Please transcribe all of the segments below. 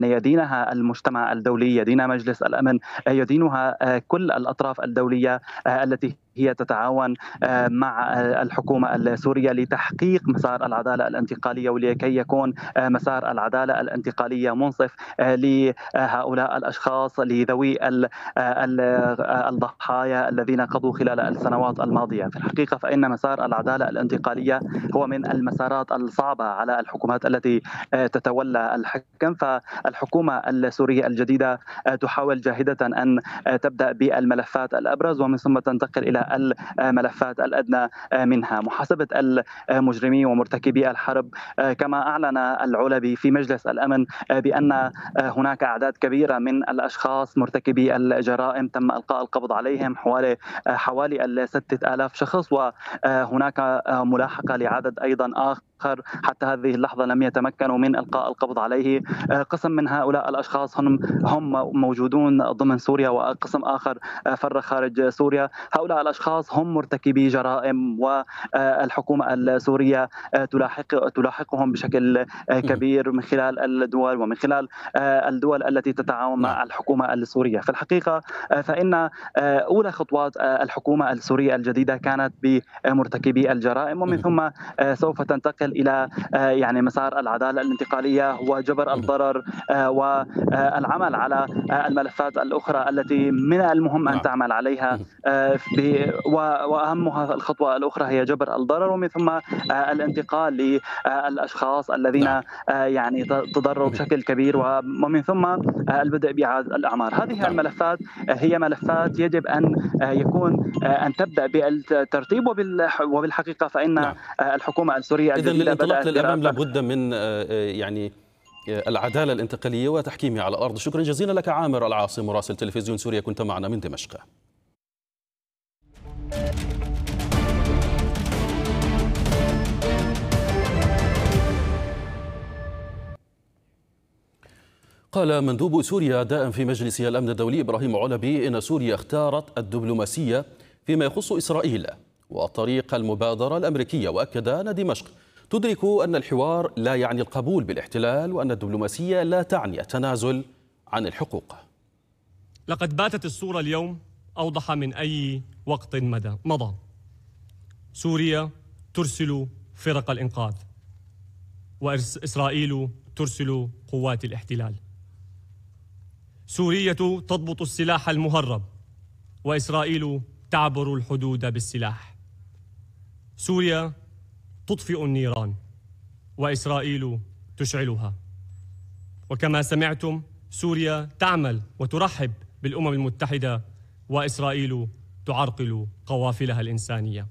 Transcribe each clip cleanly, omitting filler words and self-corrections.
يدينها المجتمع الدولي، يدينها مجلس الأمن، يدينها كل الأطراف الدولية التي هي تتعاون مع الحكومة السورية لتحقيق مسار العدالة الانتقالية، ولكي يكون مسار العدالة الانتقالية منصف لهؤلاء الأشخاص، لذوي الضحايا الذين قضوا خلال السنوات الماضية. في الحقيقة فإن مسار العدالة الانتقالية هو من المسارات الصعبة على الحكومات التي تتولى الحكم، فالحكومة السورية الجديدة تحاول جاهدة أن تبدأ بالملفات الأبرز ومن ثم تنتقل إلى الملفات الأدنى منها. محاسبة المجرمين ومرتكبي الحرب، كما أعلن العلبي في مجلس الأمن بأن هناك أعداد كبيرة من الأشخاص مرتكبي الجرائم تم إلقاء القبض عليهم، حوالي 6,000 شخص، وهناك ملاحقة لعدد أيضا آخر حتى هذه اللحظة لم يتمكنوا من إلقاء القبض عليه. قسم من هؤلاء الأشخاص هم موجودون ضمن سوريا، وقسم آخر فر خارج سوريا. هؤلاء الأشخاص هم مرتكبي جرائم، والحكومة السورية تلاحقهم بشكل كبير من خلال الدول ومن خلال الدول التي تتعاون مع الحكومة السورية. في الحقيقة فإن أولى خطوات الحكومة السورية الجديدة كانت بمرتكبي الجرائم، ومن ثم سوف تنتقل إلى يعني مسار العدالة الانتقالية وجبر الضرر والعمل على الملفات الأخرى التي من المهم أن تعمل عليها، وأهمها الخطوة الأخرى هي جبر الضرر، ومن ثم الانتقال للأشخاص الذين يعني تضرروا بشكل كبير، ومن ثم البدء بإعادة الأعمار. هذه الملفات هي ملفات يجب أن تبدأ بالترتيب، وبالحقيقة فإن الحكومة السورية إذن الجديدة للانطلاق للأمام لابد من يعني العدالة الانتقالية وتحكيمها على الأرض. شكرا جزيلا لك عامر العاصم، مراسل تلفزيون سوريا، كنت معنا من دمشق. قال مندوب سوريا دائم في مجلس الأمن الدولي إبراهيم علبي إن سوريا اختارت الدبلوماسية فيما يخص إسرائيل وطريق المبادرة الأمريكية، وأكد أن دمشق تدرك أن الحوار لا يعني القبول بالاحتلال، وأن الدبلوماسية لا تعني التنازل عن الحقوق. لقد باتت الصورة اليوم أوضح من أي وقت مضى. سوريا ترسل فرق الإنقاذ، وإسرائيل ترسل قوات الاحتلال. سوريا تضبط السلاح المهرب، وإسرائيل تعبر الحدود بالسلاح. سوريا تطفئ النيران، وإسرائيل تشعلها. وكما سمعتم، سوريا تعمل وترحب بالأمم المتحدة، وإسرائيل تعرقل قوافلها الإنسانية.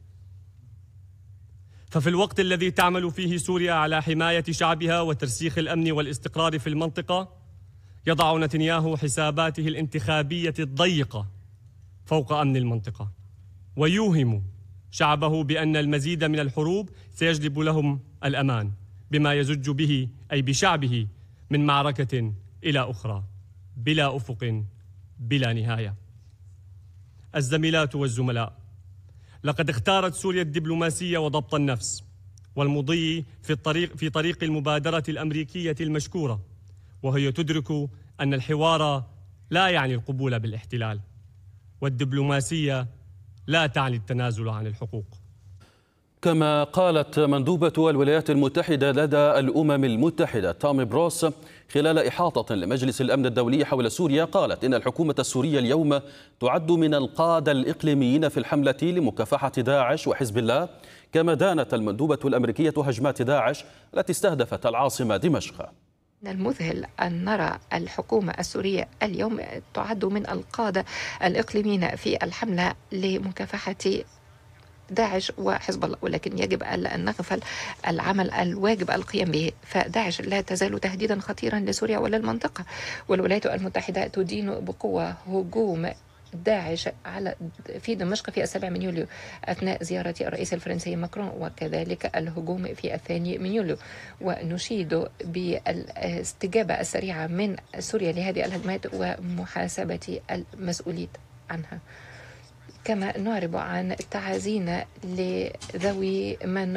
ففي الوقت الذي تعمل فيه سوريا على حماية شعبها وترسيخ الأمن والاستقرار في المنطقة، يضع نتنياهو حساباته الانتخابية الضيقة فوق أمن المنطقة، ويوهم شعبه بأن المزيد من الحروب سيجلب لهم الأمان، بما يزج به أي بشعبه من معركة إلى أخرى بلا أفق بلا نهاية. الزميلات والزملاء، لقد اختارت سوريا الدبلوماسية وضبط النفس والمضي في طريق المبادرة الأمريكية المشكورة، وهي تدرك أن الحوار لا يعني القبول بالاحتلال، والدبلوماسية لا تعني التنازل عن الحقوق. كما قالت مندوبة الولايات المتحدة لدى الأمم المتحدة تامي بروس خلال إحاطة لمجلس الأمن الدولي حول سوريا، قالت إن الحكومة السورية اليوم تعد من القادة الإقليميين في الحملة لمكافحة داعش وحزب الله. كما دانت المندوبة الأمريكية هجمات داعش التي استهدفت العاصمة دمشق. من المذهل أن نرى الحكومة السورية اليوم تعد من القادة الإقليميين في الحملة لمكافحة داعش وحزب الله، ولكن يجب أن نغفل العمل الواجب القيام به، فداعش لا تزال تهديدا خطيرا لسوريا ولا المنطقة، والولايات المتحدة تدين بقوة هجوم داعش في دمشق في 7 من يوليو أثناء زيارة الرئيس الفرنسي ماكرون، وكذلك الهجوم في 2 من يوليو. ونشيد بالاستجابة السريعة من سوريا لهذه الهجمات ومحاسبة المسؤولين عنها. كما نعرب عن تعازينا لذوي من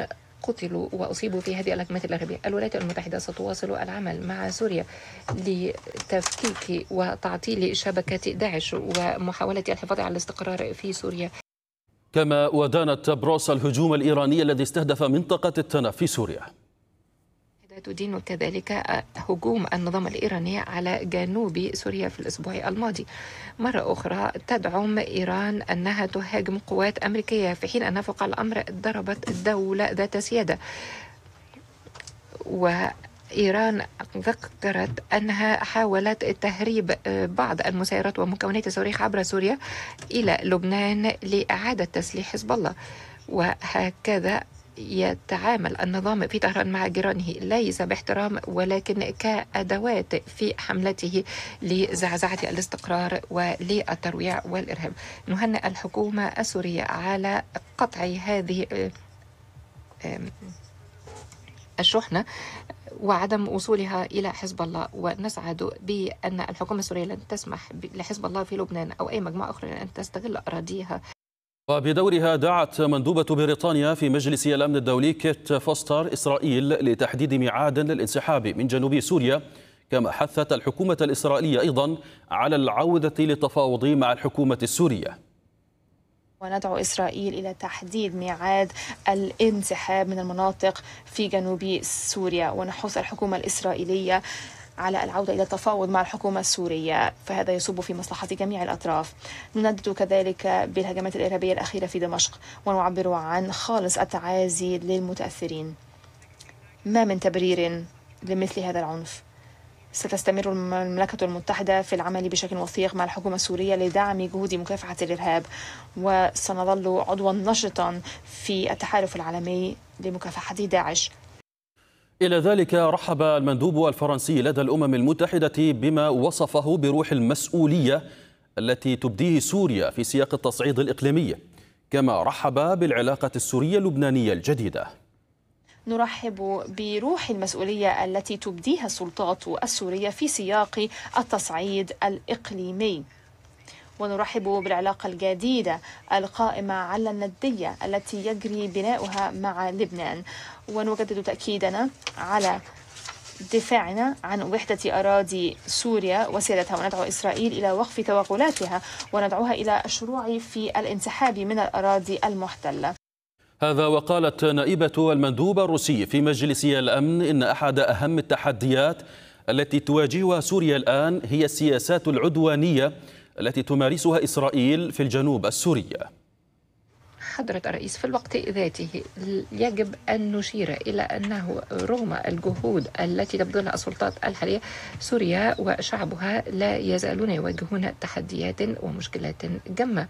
قتلوا وأصيبوا في هذه الهجمات الإرهابية. الولايات المتحدة ستواصل العمل مع سوريا لتفكيك وتعطيل شبكة داعش ومحاولة الحفاظ على الاستقرار في سوريا. كما ودانت بروس الهجوم الإيراني الذي استهدف منطقة التنف في سوريا. تدين كذلك هجوم النظام الإيراني على جنوب سوريا في الأسبوع الماضي. مرة أخرى تدعم إيران أنها تهاجم قوات أمريكية، في حين أنها فوق الأمر ضربت دولة ذات سيادة. وإيران ذكرت أنها حاولت تهريب بعض المسيرات ومكونات الصواريخ عبر سوريا إلى لبنان لإعادة تسليح حزب الله. وهكذا يتعامل النظام في طهران مع جيرانه ليس باحترام ولكن كأدوات في حملته لزعزعة الاستقرار وللترويع والإرهاب. نهنئ الحكومة السورية على قطع هذه الشحنة وعدم وصولها إلى حزب الله، ونسعد بأن الحكومة السورية لن تسمح لحزب الله في لبنان أو أي مجموعة أخرى أن تستغل أراضيها. وبدورها دعت مندوبة بريطانيا في مجلس الأمن الدولي كيت فوستر إسرائيل لتحديد ميعاد للانسحاب من جنوب سوريا، كما حثت الحكومة الإسرائيلية أيضا على العودة للتفاوض مع الحكومة السورية. وندعو إسرائيل إلى تحديد ميعاد الانسحاب من المناطق في جنوب سوريا، ونحث الحكومة الإسرائيلية على العودة إلى التفاوض مع الحكومة السورية، فهذا يصب في مصلحة جميع الأطراف. نندد كذلك بالهجمات الإرهابية الأخيرة في دمشق، ونعبر عن خالص التعازي للمتأثرين. ما من تبرير لمثل هذا العنف. ستستمر المملكة المتحدة في العمل بشكل وثيق مع الحكومة السورية لدعم جهود مكافحة الإرهاب، وسنظل عضوا نشطا في التحالف العالمي لمكافحة داعش. إلى ذلك رحب المندوب الفرنسي لدى الأمم المتحدة بما وصفه بروح المسؤولية التي تبديه سوريا في سياق التصعيد الإقليمي، كما رحب بالعلاقة السورية اللبنانية الجديدة. نرحب بروح المسؤولية التي تبديها السلطات السورية في سياق التصعيد الإقليمي، ونرحب بالعلاقة الجديدة القائمة على الندية التي يجري بناؤها مع لبنان، ونجدد تأكيدنا على دفاعنا عن وحدة أراضي سوريا وسيادتها، وندعو إسرائيل إلى وقف توغلاتها وندعوها إلى الشروع في الانسحاب من الأراضي المحتلة. هذا وقالت نائبة المندوب الروسي في مجلس الأمن إن أحد أهم التحديات التي تواجهها سوريا الآن هي السياسات العدوانية التي تمارسها إسرائيل في الجنوب السوري. حضرة الرئيس، في الوقت ذاته يجب أن نشير إلى أنه رغم الجهود التي تبذلها السلطات الحالية، سوريا وشعبها لا يزالون يواجهون تحديات ومشكلات جمة،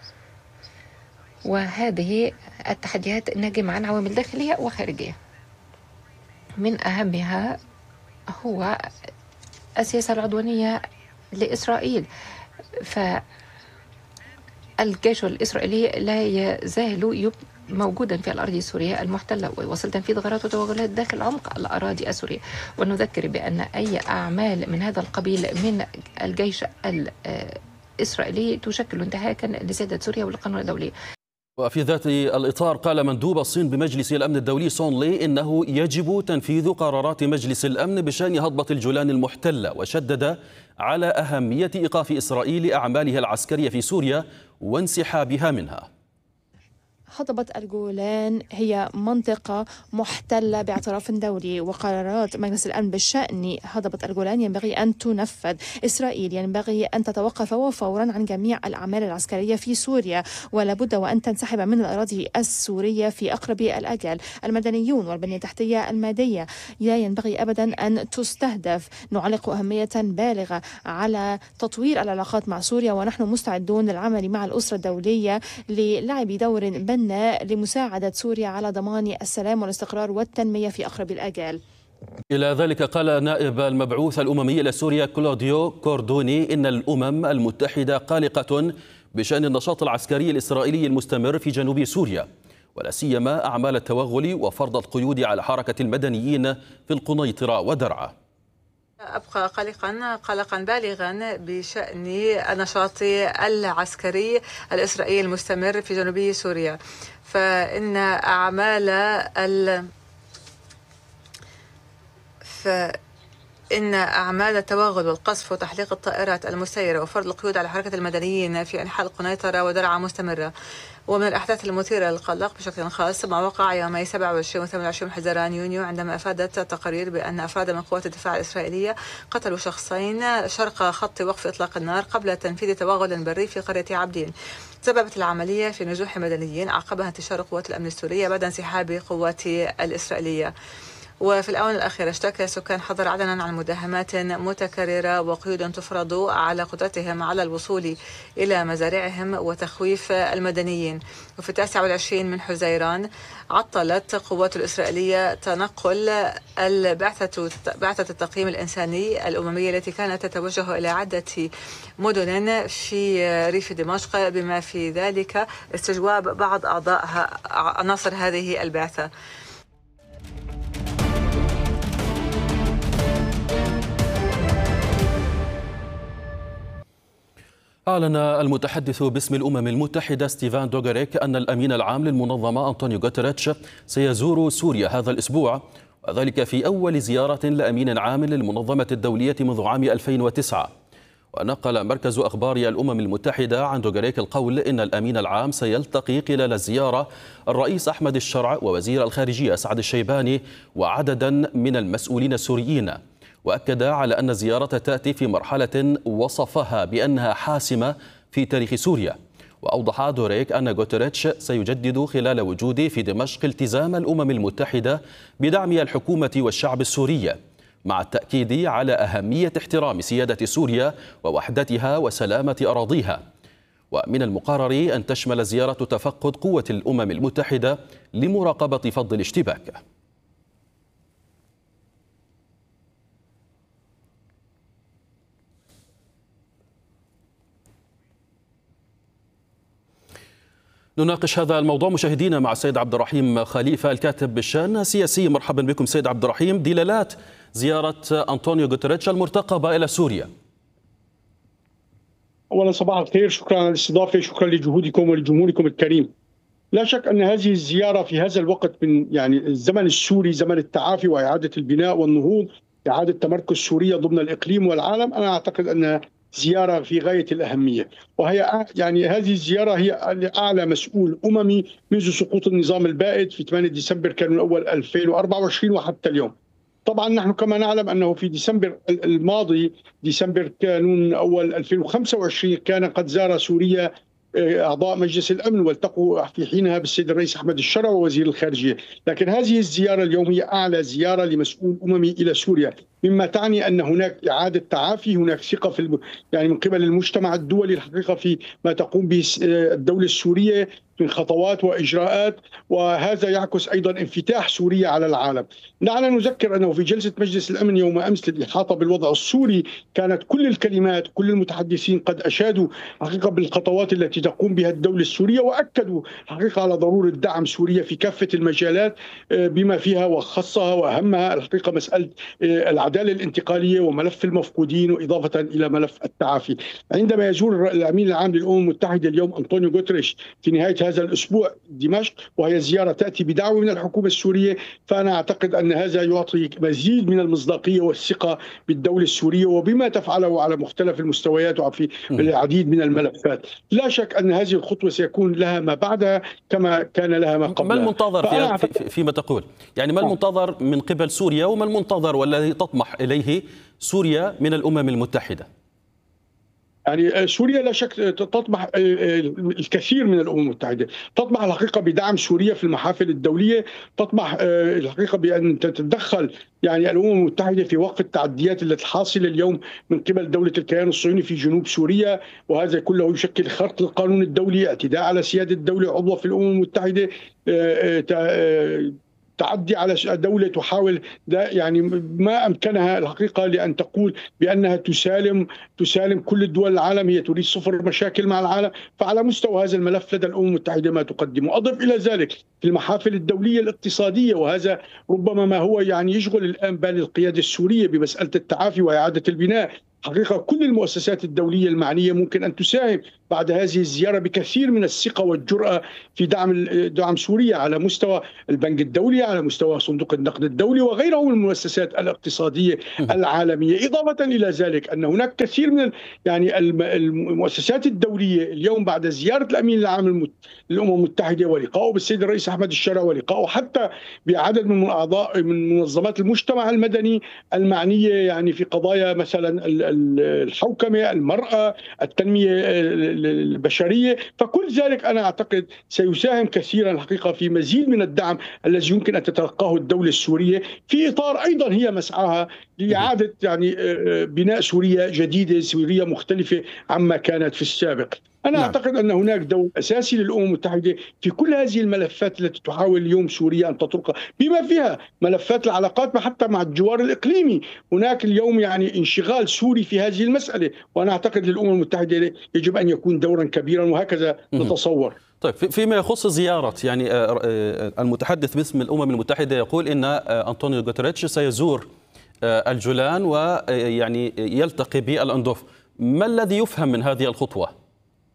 وهذه التحديات ناجمة عن عوامل داخلية وخارجية. من أهمها هو السياسة العدوانية لإسرائيل، فالجيش الإسرائيلي لا يزال موجودا في الأراضي السورية المحتلة ويواصل تنفيذ غارات وتوغلات داخل عمق الأراضي السورية. ونذكر بأن أي أعمال من هذا القبيل من الجيش الإسرائيلي تشكل انتهاكا لسيادة سوريا والقانون الدولي. وفي ذات الإطار قال مندوب الصين بمجلس الأمن الدولي سون لي إنه يجب تنفيذ قرارات مجلس الأمن بشأن هضبة الجولان المحتلة، وشدد على أهمية إيقاف إسرائيل أعمالها العسكرية في سوريا وانسحابها منها. هضبة الجولان هي منطقة محتلة باعتراف دولي، وقرارات مجلس الأمن بالشأن هضبة الجولان ينبغي أن تنفذ. إسرائيل ينبغي أن تتوقف وفورا عن جميع الأعمال العسكرية في سوريا، ولا بد وأن تنسحب من الأراضي السورية في أقرب الأجل. المدنيون والبنية التحتية المادية لا ينبغي أبدا أن تستهدف. نعلق أهمية بالغة على تطوير العلاقات مع سوريا، ونحن مستعدون للعمل مع الأسرة الدولية للعب دور بناء لمساعدة سوريا على ضمان السلام والاستقرار والتنمية في أقرب الآجال. إلى ذلك قال نائب المبعوث الأممي لسوريا كلوديو كوردوني إن الأمم المتحدة قلقة بشأن النشاط العسكري الإسرائيلي المستمر في جنوب سوريا، ولا سيما أعمال التوغل وفرض القيود على حركة المدنيين في القنيطرة ودرعا. أبقى قلقا بالغا بشأن النشاط العسكري الإسرائيلي المستمر في جنوب سوريا، فإن أعمال التوغل والقصف وتحليق الطائرات المسيرة وفرض القيود على حركة المدنيين في أنحاء القنيطرة ودرعا مستمرة. ومن الأحداث المثيرة للقلق بشكل خاص ما وقع يومي 27 و 28 حزيران يونيو، عندما أفادت التقارير بأن أفراد من قوات الدفاع الإسرائيلية قتلوا شخصين شرق خط وقف إطلاق النار قبل تنفيذ توغل بري في قرية عابدين. سببت العملية في نزوح مدنيين عقبها انتشار قوات الأمن السورية بعد انسحاب قوات الإسرائيلية. وفي الآونة الأخيرة اشتكى سكان حضر عدنا عن مداهمات متكررة وقيود تفرض على قدرتهم على الوصول إلى مزارعهم وتخويف المدنيين. وفي 29 من حزيران عطلت قوات الإسرائيلية تنقل بعثة التقييم الإنساني الأممية التي كانت تتوجه إلى عدة مدن في ريف دمشق، بما في ذلك استجواب بعض عناصر هذه البعثة. أعلن المتحدث باسم الأمم المتحدة ستيفان دوغاريك أن الأمين العام للمنظمة أنطونيو غوتيريتش سيزور سوريا هذا الأسبوع، وذلك في أول زيارة لأمين عام للمنظمة الدولية منذ عام 2009. ونقل مركز أخبار الأمم المتحدة عن دوغاريك القول إن الأمين العام سيلتقي خلال الزيارة الرئيس أحمد الشرع ووزير الخارجية سعد الشيباني وعددا من المسؤولين السوريين. وأكد على أن الزيارة تأتي في مرحلة وصفها بأنها حاسمة في تاريخ سوريا. وأوضح دوريك أن غوتيريتش سيجدد خلال وجوده في دمشق التزام الأمم المتحدة بدعم الحكومة والشعب السوري، مع التأكيد على أهمية احترام سيادة سوريا ووحدتها وسلامة أراضيها. ومن المقرر أن تشمل زيارة تفقد قوة الأمم المتحدة لمراقبة فض الاشتباك. نناقش هذا الموضوع مشاهدينا مع السيد عبد الرحيم خليفة الكاتب بالشأن السياسي. مرحبا بكم سيد عبد الرحيم. دلالات زيارة أنطونيو غوتيريتش المرتقبة إلى سوريا. أولا صباح الخير، شكرا على الاستضافة، شكرا لجهودكم ولجمهوركم الكريم. لا شك أن هذه الزيارة في هذا الوقت من الزمن السوري، زمن التعافي وإعادة البناء والنهوض، إعادة تمركز سوريا ضمن الإقليم والعالم، أنا أعتقد أنها زيارة في غاية الأهمية. وهي هذه الزيارة هي أعلى مسؤول أممي منذ سقوط النظام البائد في 8 ديسمبر كانون الأول 2024 وحتى اليوم. طبعا نحن كما نعلم أنه في ديسمبر الماضي، ديسمبر كانون الأول 2025، كان قد زار سوريا أعضاء مجلس الأمن والتقوا في حينها بالسيد الرئيس أحمد الشرع ووزير الخارجية. لكن هذه الزيارة اليوم هي أعلى زيارة لمسؤول أممي إلى سوريا، مما تعني أن هناك إعادة تعافي، هناك ثقة في من قبل المجتمع الدولي الحقيقة في ما تقوم به الدولة السورية من خطوات وإجراءات، وهذا يعكس أيضا انفتاح سوريا على العالم. دعنا نذكر أنه في جلسة مجلس الأمن يوم أمس للإحاطة بالوضع السوري كانت كل الكلمات، كل المتحدثين قد أشادوا حقيقة بالخطوات التي تقوم بها الدولة السورية، وأكدوا حقيقة على ضرورة دعم سوريا في كافة المجالات بما فيها وخصها وأهمها الحقيقة مسألة العدالة الانتقالية وملف المفقودين، وإضافة إلى ملف التعافي. عندما يزور الأمين العام للأمم المتحدة اليوم أنطونيو غوتيريتش في نهاية هذا الأسبوع دمشق، وهي زيارة تأتي بدعوة من الحكومة السورية، فأنا أعتقد أن هذا يعطي مزيد من المصداقية والثقة بالدولة السورية وبما تفعله على مختلف المستويات وفي العديد من الملفات. لا شك أن هذه الخطوة سيكون لها ما بعدها كما كان لها ما قبلها. ما المنتظر فيما تقول؟ يعني ما المنتظر من قبل سوريا، وما المنتظر والذي تطمح إليه سوريا من الأمم المتحدة؟ يعني سوريا لا شك تطمح الكثير من الأمم المتحدة، تطمح الحقيقة بدعم سوريا في المحافل الدولية، تطمح الحقيقة بأن تتدخل الأمم المتحدة في وقف التعديات التي حاصلة اليوم من قبل دولة الكيان الصهيوني في جنوب سوريا، وهذا كله يشكل خرق للقانون الدولي، اعتداء على سيادة الدولة عضوة في الأمم المتحدة، تعدي على دولة تحاول يعني ما أمكنها الحقيقة لأن تقول بأنها تسالم كل الدول العالم، هي تريد صفر مشاكل مع العالم. فعلى مستوى هذا الملف لدى الأمم المتحدة ما تقدمه. أضف إلى ذلك في المحافل الدولية الاقتصادية، وهذا ربما ما هو يعني يشغل الآن بال القيادة السورية بمسألة التعافي وإعادة البناء. حقيقة كل المؤسسات الدولية المعنية ممكن أن تساهم بعد هذه الزيارة بكثير من الثقة والجرأة في دعم سوريا على مستوى البنك الدولي، على مستوى صندوق النقد الدولي وغيره من المؤسسات الاقتصادية العالمية. إضافة إلى ذلك أن هناك كثير من يعني المؤسسات الدولية اليوم بعد زيارة الأمين العام للأمم المتحدة ولقائه بالسيد الرئيس أحمد الشرع ولقائه حتى بعدد من أعضاء من منظمات المجتمع المدني المعنية يعني في قضايا مثلا الحوكمة، المرأة، التنمية البشرية. فكل ذلك أنا أعتقد سيساهم كثيرا الحقيقة في مزيد من الدعم الذي يمكن أن تتلقاه الدولة السورية في إطار أيضا هي مسعاها لإعادة يعني بناء سوريا جديدة، سوريا مختلفة عما كانت في السابق. أنا أعتقد أن هناك دور أساسي للأمم المتحدة في كل هذه الملفات التي تحاول اليوم سوريا أن تطرقها، بما فيها ملفات العلاقات حتى مع الجوار الإقليمي. هناك اليوم يعني انشغال سوري في هذه المسألة، وأنا أعتقد للأمم المتحدة يجب أن يكون دورا كبيرا، وهكذا نتصور. طيب فيما يخص زيارة يعني المتحدث باسم الأمم المتحدة يقول إن أنطونيو غوتيريتش سيزور الجولان ويعني يلتقي بالأندوف. ما الذي يفهم من هذه الخطوة؟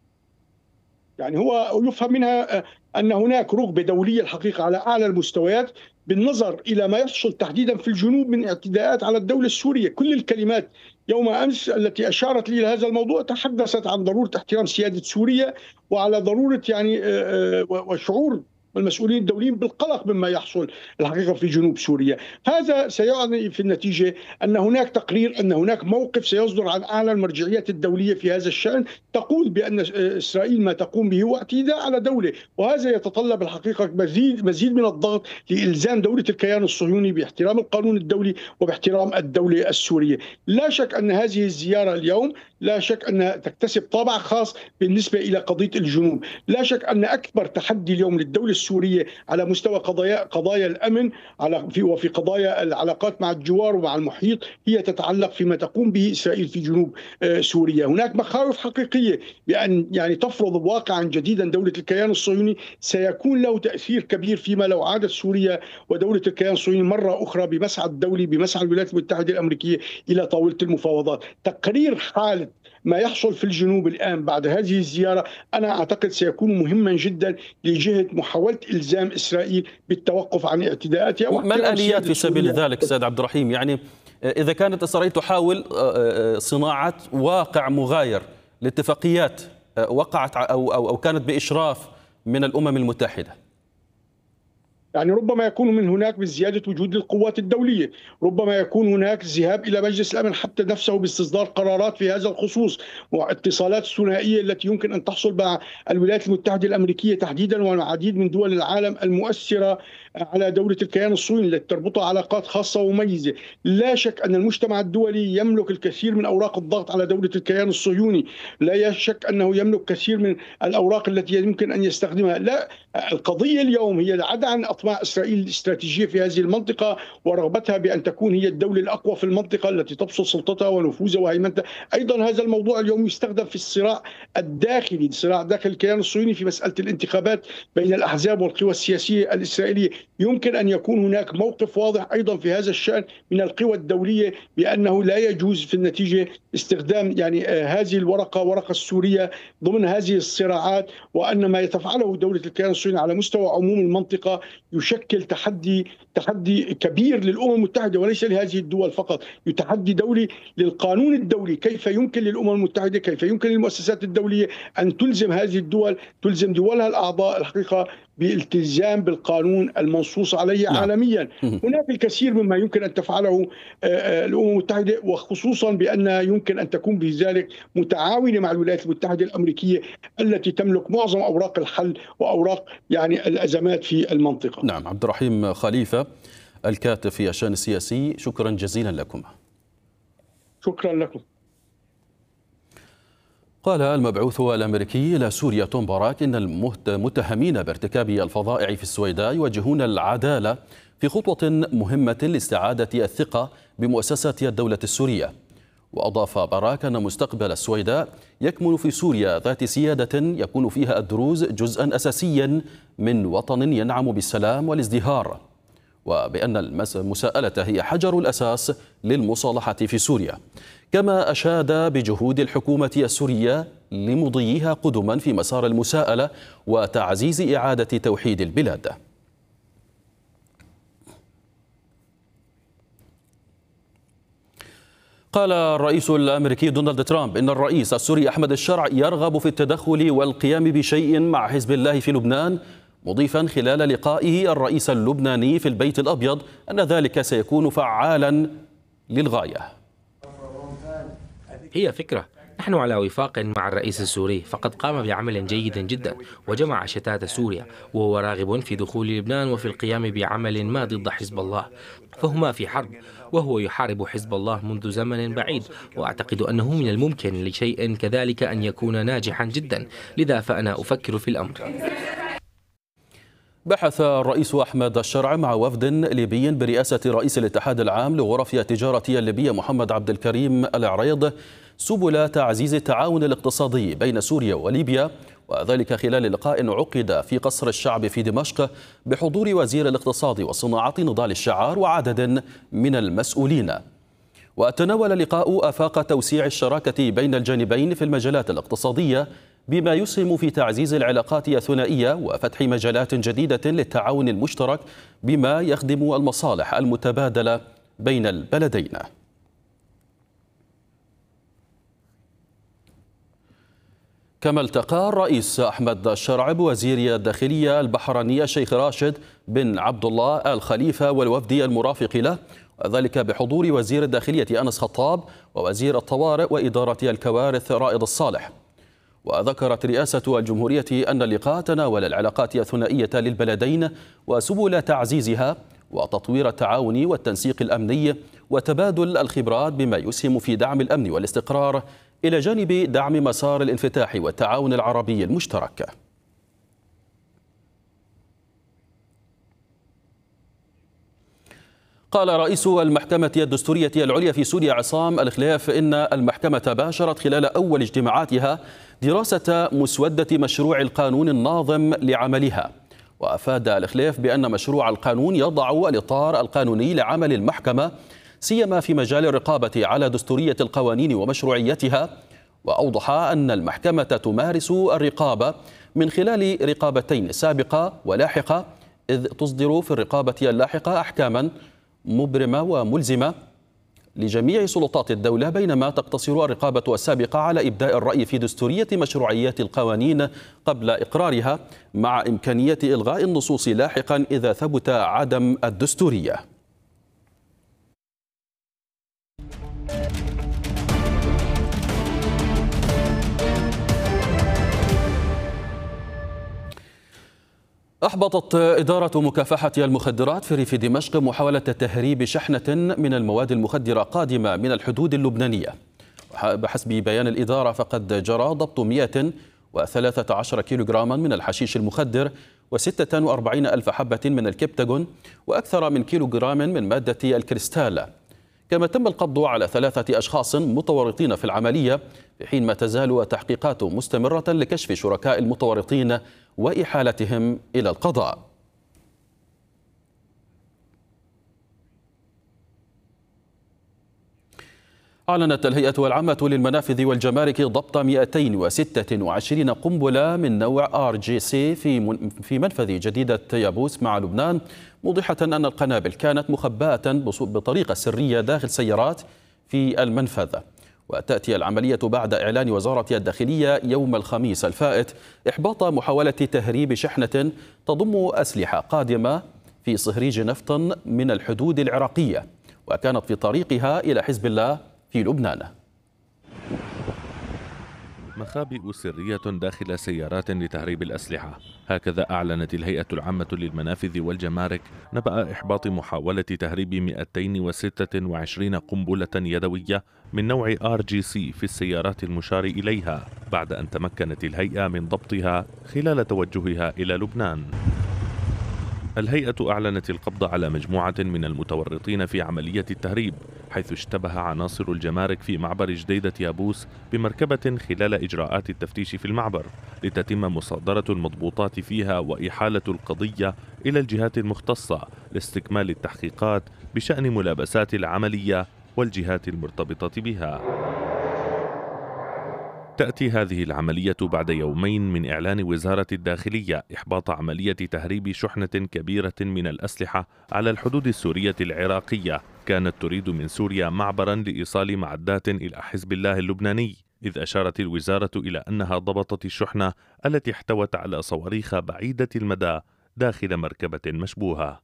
يعني هو يفهم منها أن هناك رغبة دولية الحقيقة على أعلى المستويات بالنظر إلى ما يحصل تحديدا في الجنوب من اعتداءات على الدولة السورية. كل الكلمات يوم أمس التي أشارت لي إلى هذا الموضوع تحدثت عن ضرورة احترام سيادة سوريا وعلى ضرورة يعني وشعور المسؤولين الدوليين بالقلق مما يحصل الحقيقة في جنوب سوريا. هذا سيعني في النتيجة أن هناك تقرير، أن هناك موقف سيصدر عن أعلى المرجعيات الدولية في هذا الشأن تقول بأن إسرائيل ما تقوم به هو اعتداء على دولة، وهذا يتطلب الحقيقة مزيد من الضغط لإلزام دولة الكيان الصهيوني باحترام القانون الدولي وباحترام الدولة السورية. لا شك أن هذه الزيارة اليوم لا شك أنها تكتسب طابع خاص بالنسبة إلى قضية الجنوب. لا شك أن أكبر تحدي اليوم للدولة السورية على مستوى قضايا الأمن وفي قضايا العلاقات مع الجوار ومع المحيط هي تتعلق فيما تقوم به إسرائيل في جنوب سوريا. هناك مخاوف حقيقية بأن يعني تفرض واقعا جديدا دولة الكيان الصهيوني سيكون له تأثير كبير فيما لو عادت سوريا ودولة الكيان الصهيوني مرة أخرى بمسعى الدولي بمسعى الولايات المتحدة الأمريكية إلى طاولة المفاوضات. تقرير حالة ما يحصل في الجنوب الآن بعد هذه الزيارة أنا أعتقد سيكون مهما جدا لجهة محاولة إلزام إسرائيل بالتوقف عن اعتداءاتها. ما الآليات في سبيل ذلك سيد عبد الرحيم؟ يعني إذا كانت إسرائيل تحاول صناعة واقع مغاير لاتفاقيات وقعت أو كانت بإشراف من الأمم المتحدة، يعني ربما يكون من هناك بزيادة وجود القوات الدولية، ربما يكون هناك ذهاب إلى مجلس الأمن حتى نفسه باستصدار قرارات في هذا الخصوص، واتصالات ثنائية التي يمكن أن تحصل مع الولايات المتحدة الأمريكية تحديدا والعديد من دول العالم المؤثرة على دولة الكيان الصهيوني التي تربطها علاقات خاصة ومميزة. لا شك أن المجتمع الدولي يملك الكثير من أوراق الضغط على دولة الكيان الصهيوني، لا شك أنه يملك كثير من الأوراق التي يمكن أن يستخدمها. لا، القضية اليوم هي العد عن أطماع إسرائيل الاستراتيجية في هذه المنطقة ورغبتها بأن تكون هي الدولة الأقوى في المنطقة التي تبسط سلطتها ونفوذها وهيمنتها. أيضا هذا الموضوع اليوم يستخدم في الصراع الداخلي، صراع داخل الكيان الصهيوني في مسألة الانتخابات بين الأحزاب والقوى السياسية الإسرائيلية. يمكن أن يكون هناك موقف واضح أيضا في هذا الشأن من القوى الدولية بأنه لا يجوز في النتيجة استخدام يعني هذه ورقة السورية ضمن هذه الصراعات، وأن ما يتفعله دولة الكيان الصهيوني على مستوى عموم المنطقة يشكل تحدي كبير للأمم المتحدة وليس لهذه الدول فقط، تحدي دولي للقانون الدولي. كيف يمكن للأمم المتحدة، كيف يمكن للمؤسسات الدولية أن تلزم هذه الدول، تلزم دولها الأعضاء الحقيقة بالالتزام بالقانون المنصوص عليه عالميا. هناك الكثير مما يمكن أن تفعله الأمم المتحدة، وخصوصا بأن يمكن أن تكون بذلك متعاونة مع الولايات المتحدة الأمريكية التي تملك معظم أوراق الحل وأوراق يعني الأزمات في المنطقة. نعم. عبد الرحيم خليفة الكاتب في الشأن السياسي، شكرا جزيلا لكم. شكرا لكم. قال المبعوث الأمريكي إلى سوريا توم باراك إن المتهمين بارتكاب الفظائع في السويداء يواجهون العدالة في خطوة مهمة لاستعادة الثقة بمؤسسات الدولة السورية. وأضاف باراك أن مستقبل السويداء يكمن في سوريا ذات سيادة يكون فيها الدروز جزءا أساسيا من وطن ينعم بالسلام والازدهار، وبأن المساءلة هي حجر الأساس للمصالحة في سوريا. كما أشاد بجهود الحكومة السورية لمضيها قدما في مسار المساءلة وتعزيز إعادة توحيد البلاد. قال الرئيس الأمريكي دونالد ترامب إن الرئيس السوري أحمد الشرع يرغب في التدخل والقيام بشيء مع حزب الله في لبنان، مضيفا خلال لقائه الرئيس اللبناني في البيت الأبيض أن ذلك سيكون فعالا للغاية. هي فكرة، نحن على وفاق مع الرئيس السوري، فقد قام بعمل جيد جدا وجمع شتات سوريا، وهو راغب في دخول لبنان وفي القيام بعمل ما ضد حزب الله، فهما في حرب وهو يحارب حزب الله منذ زمن بعيد، وأعتقد أنه من الممكن لشيء كذلك أن يكون ناجحا جدا، لذا فأنا أفكر في الأمر. بحث الرئيس أحمد الشرع مع وفد ليبي برئاسة رئيس الاتحاد العام لغرف التجارة الليبية محمد عبد الكريم العريض سبل تعزيز التعاون الاقتصادي بين سوريا وليبيا، وذلك خلال لقاء عقد في قصر الشعب في دمشق بحضور وزير الاقتصاد والصناعة نضال الشعار وعدد من المسؤولين. وتناول اللقاء آفاق توسيع الشراكة بين الجانبين في المجالات الاقتصادية بما يسهم في تعزيز العلاقات الثنائية وفتح مجالات جديدة للتعاون المشترك بما يخدم المصالح المتبادلة بين البلدين. كما التقى الرئيس أحمد الشرع بوزير الداخلية البحريني الشيخ راشد بن عبد الله الخليفة والوفد المرافق له، وذلك بحضور وزير الداخلية أنس خطاب ووزير الطوارئ وإدارة الكوارث رائد الصالح. وذكرت رئاسة الجمهورية أن اللقاء تناول العلاقات الثنائية للبلدين وسبل تعزيزها وتطوير التعاون والتنسيق الأمني وتبادل الخبرات بما يسهم في دعم الأمن والاستقرار إلى جانب دعم مسار الانفتاح والتعاون العربي المشترك. قال رئيس المحكمة الدستورية العليا في سوريا عصام الخليف إن المحكمة باشرت خلال أول اجتماعاتها دراسة مسودة مشروع القانون الناظم لعملها. وأفاد الخليف بأن مشروع القانون يضع الإطار القانوني لعمل المحكمة سيما في مجال الرقابة على دستورية القوانين ومشروعيتها. وأوضح أن المحكمة تمارس الرقابة من خلال رقابتين سابقة ولاحقة، إذ تصدر في الرقابة اللاحقة أحكاما مبرمة وملزمة لجميع سلطات الدولة، بينما تقتصر الرقابة السابقة على إبداء الرأي في دستورية مشروعيات القوانين قبل إقرارها، مع إمكانية إلغاء النصوص لاحقا إذا ثبت عدم الدستورية. أحبطت إدارة مكافحة المخدرات في ريف دمشق محاولة تهريب شحنة من المواد المخدرة قادمة من الحدود اللبنانية. بحسب بيان الإدارة فقد جرى ضبط 113 كيلوغراما من الحشيش المخدر و46 ألف حبة من الكبتاغون وأكثر من كيلوغرام من مادة الكريستال. كما تم القبض على 3 أشخاص متورطين في العملية، في حين ما تزال التحقيقات مستمرة لكشف شركاء المتورطين وإحالتهم إلى القضاء. أعلنت الهيئة العامة للمنافذ والجمارك ضبط 226 قنبلة من نوع RGC في منفذ جديدة يابوس مع لبنان، موضحة أن القنابل كانت مخبأة بطريقة سرية داخل سيارات في المنفذ. وتأتي العملية بعد إعلان وزارة الداخلية يوم الخميس الفائت إحباط محاولة تهريب شحنة تضم أسلحة قادمة في صهريج نفط من الحدود العراقية، وكانت في طريقها إلى حزب الله في لبنان. مخابئ سرية داخل سيارات لتهريب الأسلحة. هكذا أعلنت الهيئة العامة للمنافذ والجمارك نبأ إحباط محاولة تهريب 226 قنبلة يدوية من نوع RGC في السيارات المشار إليها، بعد أن تمكنت الهيئة من ضبطها خلال توجهها إلى لبنان. الهيئة أعلنت القبض على مجموعة من المتورطين في عملية التهريب، حيث اشتبه عناصر الجمارك في معبر جديدة يابوس بمركبة خلال إجراءات التفتيش في المعبر، لتتم مصادرة المضبوطات فيها وإحالة القضية إلى الجهات المختصة لاستكمال التحقيقات بشأن ملابسات العملية والجهات المرتبطة بها. تأتي هذه العملية بعد يومين من إعلان وزارة الداخلية إحباط عملية تهريب شحنة كبيرة من الأسلحة على الحدود السورية العراقية، كانت تريد من سوريا معبرا لإيصال معدات إلى حزب الله اللبناني، إذ أشارت الوزارة إلى أنها ضبطت الشحنة التي احتوت على صواريخ بعيدة المدى داخل مركبة مشبوهة.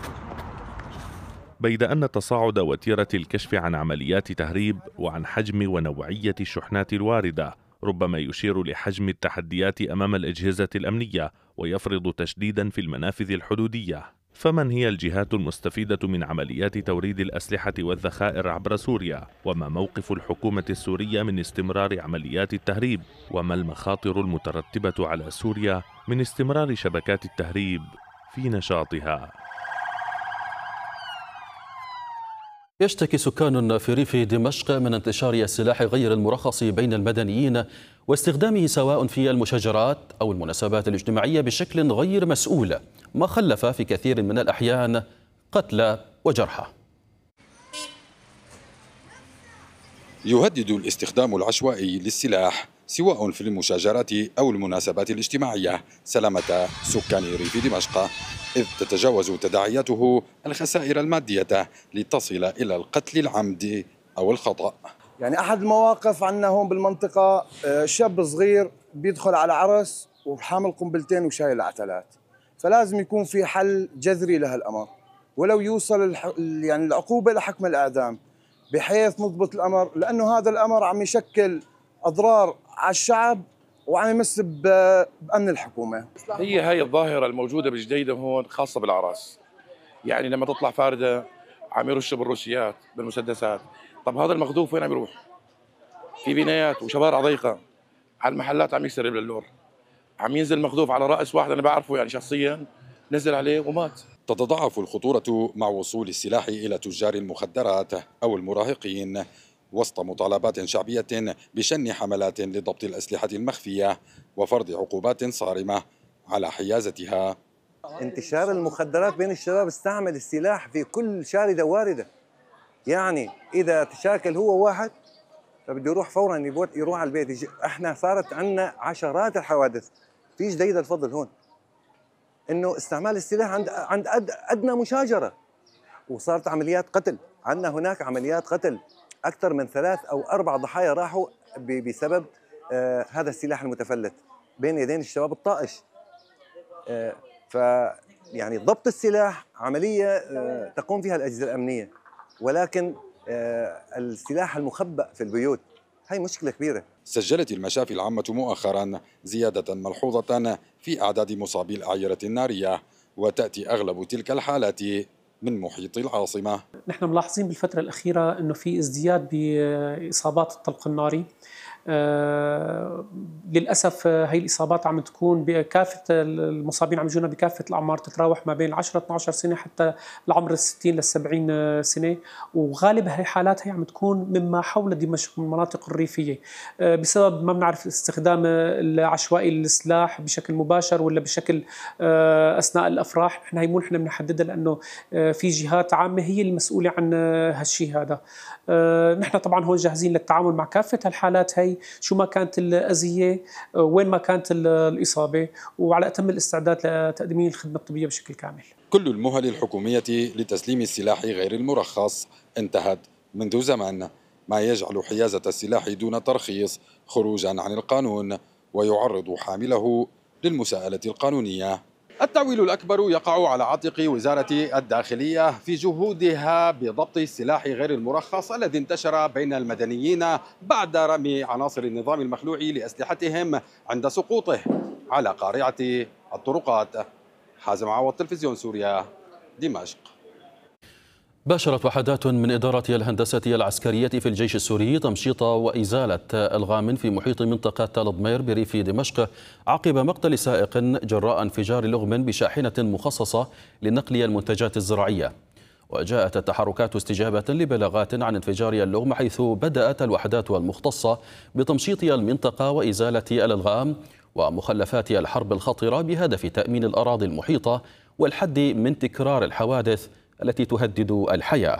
بيد أن تصاعد وتيرة الكشف عن عمليات تهريب وعن حجم ونوعية الشحنات الواردة ربما يشير لحجم التحديات أمام الأجهزة الأمنية ويفرض تشديدا في المنافذ الحدودية. فمن هي الجهات المستفيدة من عمليات توريد الأسلحة والذخائر عبر سوريا؟ وما موقف الحكومة السورية من استمرار عمليات التهريب؟ وما المخاطر المترتبة على سوريا من استمرار شبكات التهريب في نشاطها؟ يشتكي سكان في ريف دمشق من انتشار السلاح غير المرخص بين المدنيين واستخدامه سواء في المشاجرات أو المناسبات الاجتماعية بشكل غير مسؤول، ما خلف في كثير من الأحيان قتلى وجرحى. يهدد الاستخدام العشوائي للسلاح سواء في المشاجرات أو المناسبات الاجتماعية سلامة سكان ريف دمشق، إذ تتجاوز تداعياته الخسائر المادية لتصل إلى القتل العمد أو الخطأ. يعني أحد المواقف عندنا هون بالمنطقة شاب صغير بيدخل على عرس وحامل قنبلتين وشايل عتلات، فلازم يكون في حل جذري لهالأمر، ولو يوصل يعني العقوبة لحكم الإعدام بحيث نضبط الأمر، لأنه هذا الأمر عم يشكل أضرار على الشعب وعم يمس بأمن الحكومة. هي الظاهرة الموجودة بالجديدة هون خاصة بالأعراس، يعني لما تطلع فاردة عم يرشوا بالروسيات بالمسدسات. طب هذا المخذوف وين عم يروح؟ في بنايات وشوارع ضيقة، على المحلات عم يكسر باللور، عم ينزل مخذوف على رأس واحد أنا بعرفه يعني شخصيا، نزل عليه ومات. تتضاعف الخطورة مع وصول السلاح إلى تجار المخدرات أو المراهقين وسط مطالبات شعبية بشن حملات لضبط الأسلحة المخفية وفرض عقوبات صارمة على حيازتها. انتشار المخدرات بين الشباب استعمل السلاح في كل شاردة واردة، يعني إذا تشاكل هو واحد فبده يروح فورا يروح على البيت. احنا صارت عندنا عشرات الحوادث في جديدة الفضل هون انه استعمال السلاح عند ادنى مشاجرة، وصارت عمليات قتل. عندنا هناك عمليات قتل، أكثر من 3 أو 4 ضحايا راحوا بسبب هذا السلاح المتفلت بين يدين الشباب الطائش. يعني ضبط السلاح عملية تقوم فيها الأجهزة الأمنية، ولكن السلاح المخبأ في البيوت هي مشكلة كبيرة. سجلت المشافي العامة مؤخرا زيادة ملحوظة في أعداد مصابي الأعيرة النارية، وتأتي أغلب تلك الحالات من محيط العاصمة. نحن ملاحظين بالفترة الأخيرة أنه في ازدياد بإصابات الطلق الناري. للأسف هاي الإصابات عم تكون بكافة المصابين، عم يجونا بكافة الأعمار، تتراوح ما بين 10-12 سنة حتى العمر 60 ل70 سنة، وغالب هاي حالات هي عم تكون مما حول دمشق من المناطق الريفية، بسبب ما بنعرف استخدام العشوائي للسلاح بشكل مباشر ولا بشكل أثناء الأفراح. نحن هي مو نحن بنحددها، لأنه في جهات عامة هي المسؤولة عن هالشيء هذا. نحن طبعا هون جاهزين للتعامل مع كافة هالحالات هي، شو ما كانت الأذية، وين ما كانت الإصابة، وعلى أتم الاستعداد لتقديم الخدمة الطبية بشكل كامل. كل المهل الحكومية لتسليم السلاح غير المرخص انتهت منذ زمن، ما يجعل حيازة السلاح دون ترخيص خروجا عن القانون ويعرض حامله للمساءلة القانونية. التعويل الأكبر يقع على عاتق وزارة الداخلية في جهودها بضبط السلاح غير المرخص الذي انتشر بين المدنيين بعد رمي عناصر النظام المخلوع لأسلحتهم عند سقوطه على قارعة الطرقات. حازم عوض، تلفزيون سوريا، دمشق. باشرت وحدات من إدارة الهندسة العسكرية في الجيش السوري تمشيط وإزالة ألغام في محيط منطقة تل ضمير بريف دمشق عقب مقتل سائق جراء انفجار لغم بشاحنة مخصصة لنقل المنتجات الزراعية. وجاءت التحركات استجابة لبلاغات عن انفجار اللغم، حيث بدأت الوحدات المختصة بتمشيط المنطقة وإزالة الألغام ومخلفات الحرب الخطرة بهدف تأمين الأراضي المحيطة والحد من تكرار الحوادث التي تهدد الحياة.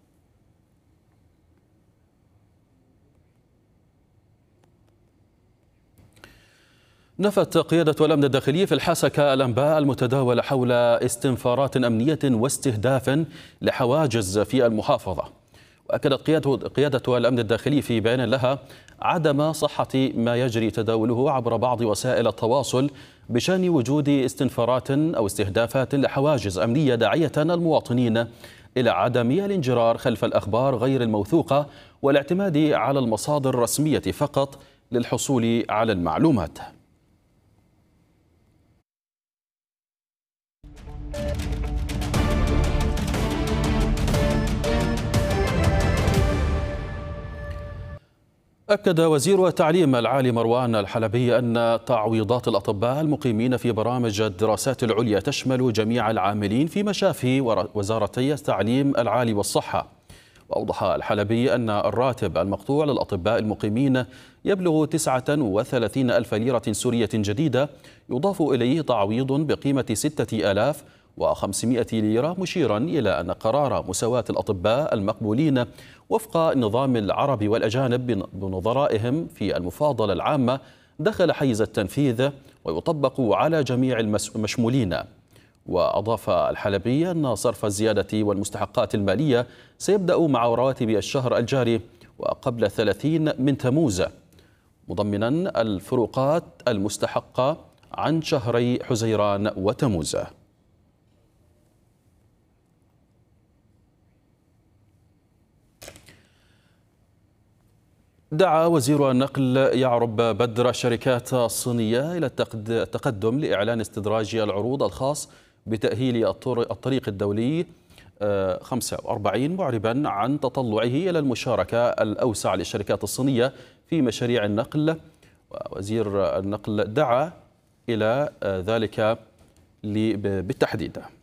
نفت قيادة الأمن الداخلي في الحسكة الأنباء المتداولة حول استنفارات أمنية واستهداف لحواجز في المحافظة. وأكدت قيادة الأمن الداخلي في بيان لها عدم صحة ما يجري تداوله عبر بعض وسائل التواصل بشأن وجود استنفارات أو استهدافات لحواجز أمنية، داعية المواطنين إلى عدم الانجرار خلف الأخبار غير الموثوقة والاعتماد على المصادر الرسمية فقط للحصول على المعلومات. أكد وزير التعليم العالي مروان الحلبي أن تعويضات الأطباء المقيمين في برامج الدراسات العليا تشمل جميع العاملين في مشافي وزارتي التعليم العالي والصحة. وأوضح الحلبي أن الراتب المقطوع للأطباء المقيمين يبلغ 39 ألف ليرة سورية جديدة، يضاف إليه تعويض بقيمة 6500 ليرة، مشيرا إلى أن قرار مساواة الأطباء المقبولين وفق نظام العرب والأجانب بنظرائهم في المفاضلة العامة دخل حيز التنفيذ ويطبق على جميع المشمولين. وأضاف الحلبي أن صرف الزيادة والمستحقات المالية سيبدأ مع رواتب الشهر الجاري وقبل 30 من تموز، مضمنا الفروقات المستحقة عن شهري حزيران وتموز. دعا وزير النقل يعرب بدر الشركات الصينية إلى التقدم لإعلان استدراج العروض الخاص بتأهيل الطريق الدولي 45، معربا عن تطلعه إلى المشاركة الأوسع للشركات الصينية في مشاريع النقل. ووزير النقل دعا إلى ذلك بالتحديد.